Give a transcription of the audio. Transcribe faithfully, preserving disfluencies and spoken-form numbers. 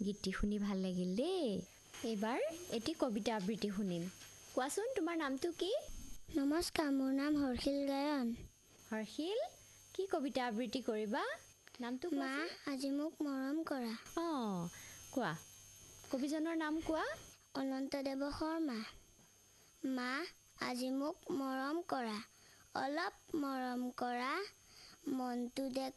গীতটি শুনি ভাল লাগিল দেই এবাৰ এটি কবিতা আবৃত্তি শুনিম কোৱাচোন তোমাৰ নামটো কি নমস্কাৰ মোৰ নাম হৰ্ষিল গায়ন হৰ্ষিল কি কবিতা আবৃত্তি কৰিবা নামটো মা আজি মোক মৰম কৰা অ কোৱা কবিজনৰ নাম কোৱা অনন্তদেৱ শৰ্মা মা আজি মোক মৰম কৰা অলপ মৰম কৰা মনটো দেখ